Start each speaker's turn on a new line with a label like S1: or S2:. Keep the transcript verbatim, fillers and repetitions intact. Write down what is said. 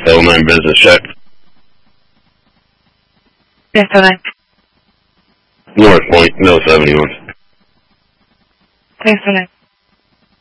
S1: L nine business check.
S2: Yes, nine.
S1: North Point, no seventy-one.
S2: Yes, nine.